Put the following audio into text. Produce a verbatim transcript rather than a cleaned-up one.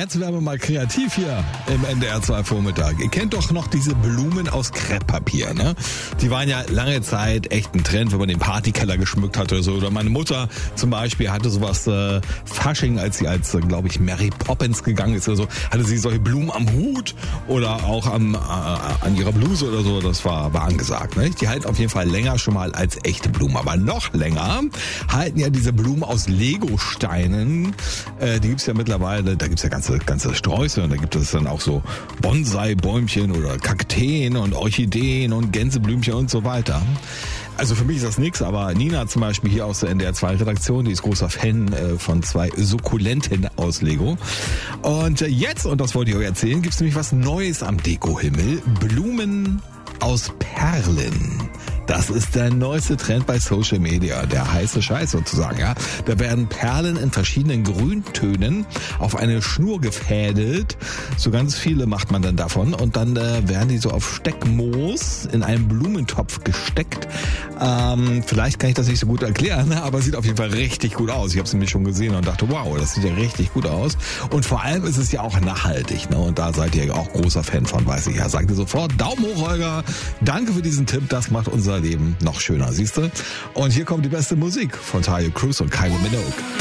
Jetzt werden wir mal kreativ hier im N D R zwei Vormittag. Ihr kennt doch noch diese Blumen aus Krepppapier, ne? Die waren ja lange Zeit echt ein Trend, wenn man den Partykeller geschmückt hat oder so. Oder meine Mutter zum Beispiel hatte sowas, äh, Fasching, als sie als, äh, glaube ich, Mary Poppins gegangen ist oder so, hatte sie solche Blumen am Hut oder auch am, äh, an ihrer Bluse oder so. Das war, war angesagt, ne? Die halten auf jeden Fall länger schon mal als echte Blumen. Aber noch länger halten ja diese Blumen aus Legosteinen. Äh, die gibt's ja mittlerweile, da gibt's ja ganze, ganze Sträuße und da gibt es dann auch so Bonsai-Bäumchen oder Kakteen und Orchideen und Gänseblümchen und so weiter. Also für mich ist das nix, aber Nina zum Beispiel hier aus der N D R zwei Redaktion, die ist großer Fan äh, von zwei Sukkulenten aus Lego. Und äh, jetzt, und das wollte ich euch erzählen, gibt's nämlich was Neues am Dekohimmel. Blumen aus Perlen. Das ist der neueste Trend bei Social Media, der heiße Scheiß sozusagen. Ja. Da werden Perlen in verschiedenen Grüntönen auf eine Schnur gefädelt. So ganz viele macht man dann davon und dann äh, werden die so auf Steckmoos in einen Blumentopf gesteckt. Ähm, vielleicht kann ich das nicht so gut erklären, aber sieht auf jeden Fall richtig gut aus. Ich habe es nämlich schon gesehen und dachte, wow, das sieht ja richtig gut aus. Und vor allem ist es ja auch nachhaltig, ne? Und da seid ihr auch großer Fan von, weiß ich ja. Sagt ihr sofort, Daumen hoch, Holger. Danke für diesen Tipp, das macht unser Leben noch schöner, siehst du? Und hier kommt die beste Musik von Tayo Cruz und Kylie Minogue.